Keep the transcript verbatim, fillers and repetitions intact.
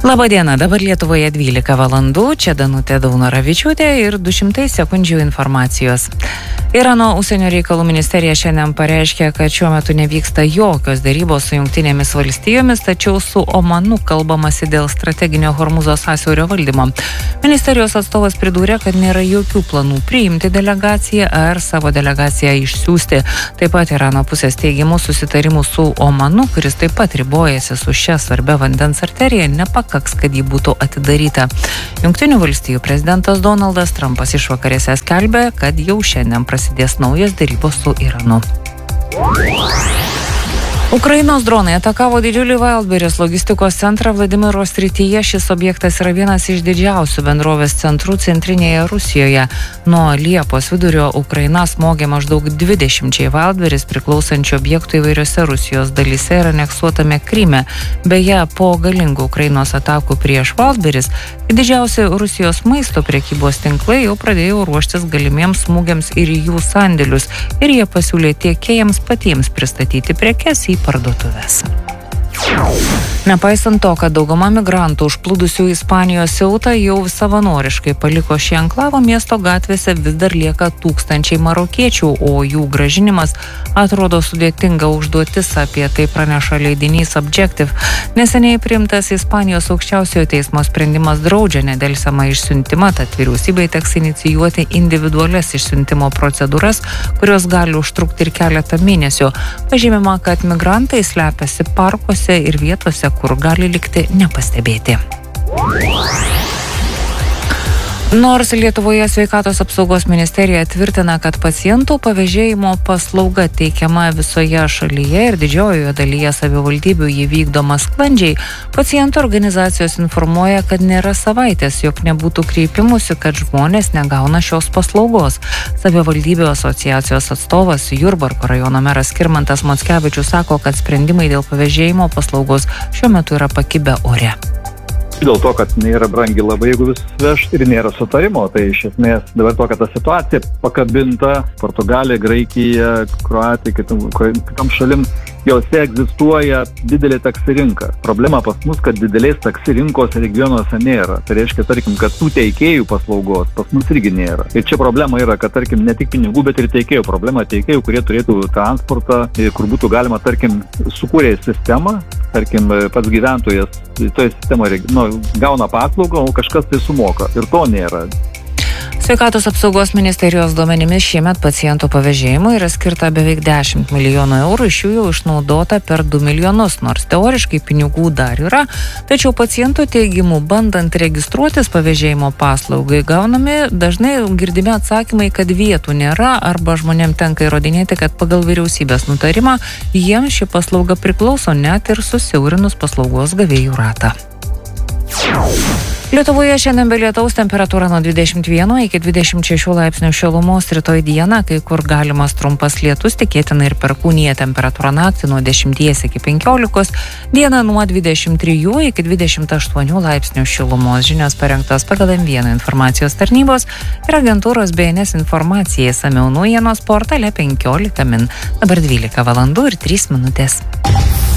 Labadiena, dabar Lietuvoje dvylika valandų, čia Danutė Daunoravičiūtė ir du šimtai sekundžių informacijos. Irano užsienio reikalų ministerija šiandien pareiškė, kad šiuo metu nevyksta jokios dėrybos su Jungtinėmis valstijomis, tačiau su Omanu kalbamasi dėl strateginio Hormuzo sąsiaurio valdymo. Ministerijos atstovas pridūrė, kad nėra jokių planų priimti delegaciją ar savo delegaciją išsiųsti. Taip pat Irano pusės teigimu susitarimų su Omanu, kuris taip pat ribojasi su šia svarbia vandens arterija, nepakaks, kad ji būtų atidaryta. Jungtinių valstijų prezidentas Donaldas Trumpas išvakarėse skelbė, kad jau šiandien prasidės naujas dėrybos su Iranu. Ukrainos dronai atakavo didžiulį Wildberries logistikos centrą Vladimiro srityje. Šis objektas yra vienas iš didžiausių bendrovės centrų centrinėje Rusijoje. Nuo Liepos vidurio Ukraina smogė maždaug dvidešimčiai Wildberries priklausančių objektų įvairiose Rusijos dalyse ir aneksuotame Kryme. Beje, po galingų Ukrainos atakų prieš Wildberries, didžiausi Rusijos maisto prekybos tinklai jau pradėjo ruoštis galimiems smūgiams ir jų sandėlius, ir jie pasiūlė tiekėjams patiems pristatyti prekes į parduotuvės. Nepaisant to, kad dauguma migrantų užplūdusių Ispanijos Ceutą jau savanoriškai paliko šį anklavą, miesto gatvėse vis dar lieka tūkstančiai marokiečių, o jų grąžinimas atrodo sudėtinga užduotis, apie tai praneša leidinys Objective. Neseniai priimtas Ispanijos aukščiausiojo teismo sprendimas draudžia nedelsiamą išsiuntimą, tad vyriausybei teks inicijuoti individualias išsiuntimo procedūras, kurios gali užtrukti ir keletą mėnesių. Pažymima, kad migrantai slepiasi parkuose ir vietose, kur gali likti nepastebėti. Nors Lietuvoje sveikatos apsaugos ministerija tvirtina, kad pacientų pavėžėjimo paslauga teikiama visoje šalyje ir didžiojoje dalyje savivaldybių jį vykdoma sklandžiai, pacientų organizacijos informuoja, kad nėra savaitės, jog nebūtų kreipimusi, kad žmonės negauna šios paslaugos. Savivaldybių asociacijos atstovas Jurbarko rajono meras Skirmantas Mockevičius sako, kad sprendimai dėl pavėžėjimo paslaugos šiuo metu yra pakibę ore. Dėl to, kad nėra brangi labai, jeigu vis veš ir nėra sutarimo, tai iš esmės dabar to, kad ta situacija pakabinta Portugalija, Graikija, Kroatija, kitom, kitom šalim, jose egzistuoja didelė taksi rinka. Problema pas mus, kad didelės taksi rinkos regionuose nėra. Tai reiškia, tarkim, kad tų teikėjų paslaugos pas mus irgi nėra. Ir čia problema yra, kad, tarkim, ne tik pinigų, bet ir teikėjų. Problema teikėjų, kurie turėtų transportą, kur būtų galima, tarkim, sukūrė sistemą, tarkim, pats gyventojas toje sistemoje nu, gauna paslaugą, o kažkas tai sumoka. Ir to nėra. Sveikatos apsaugos ministerijos duomenimis šiemet pacientų pavėžėjimui yra skirta beveik dešimt milijonų eurų, iš jų jau išnaudota per du milijonus, nors teoriškai pinigų dar yra, tačiau pacientų teigimu, bandant registruotis pavėžėjimo paslaugai, gaunami dažnai girdimi atsakymai, kad vietų nėra arba žmonėm tenka įrodinėti, kad pagal vyriausybės nutarimą jiems ši paslauga priklauso net ir susiaurinus paslaugos gavėjų ratą. Lietuvoje šiandien be lietaus temperatūra nuo dvidešimt vieno iki dvidešimt šešių laipsnių šilumos, rytoj dieną, kai kur galimas trumpas lietus, tikėtina ir perkūnija, temperatūra naktį nuo dešimties iki penkiolikos, dieną nuo dvidešimt trijų iki dvidešimt aštuonių laipsnių šilumos. Žinios parengtos pagal M vieną informacijos tarnybos ir agentūros B N S informacija, išsamiau naujienos portale penkiolika min. Dabar dvylika valandų ir trys minutės.